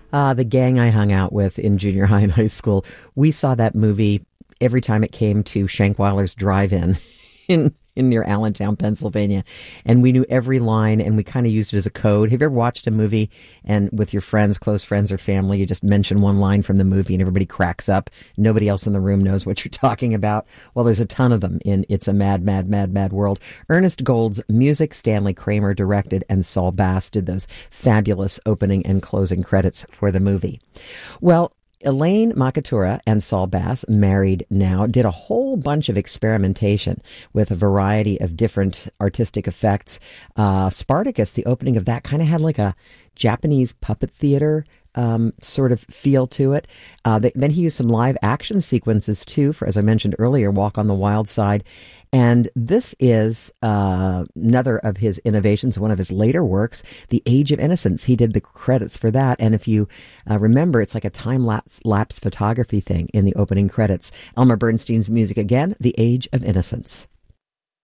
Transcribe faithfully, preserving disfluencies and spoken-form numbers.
Uh, the gang I hung out with in junior high and high school, we saw that movie every time it came to Shankweiler's Drive-In in in near Allentown, Pennsylvania, and we knew every line, and we kind of used it as a code. Have you ever watched a movie and with your friends, close friends or family, you just mention one line from the movie and everybody cracks up? Nobody else in the room knows what you're talking about. Well, there's a ton of them in It's a Mad, Mad, Mad, Mad World. Ernest Gold's music, Stanley Kramer directed, and Saul Bass did those fabulous opening and closing credits for the movie. Well, Elaine Makatura and Saul Bass, married now, did a whole bunch of experimentation with a variety of different artistic effects. Uh, Spartacus, the opening of that, kind of had like a Japanese puppet theater um, sort of feel to it. Uh, th- then he used some live action sequences too for, as I mentioned earlier, Walk on the Wild Side. And this is uh, another of his innovations, one of his later works, The Age of Innocence. He did the credits for that. And if you uh, remember, it's like a time-lapse lapse photography thing in the opening credits. Elmer Bernstein's music again, The Age of Innocence.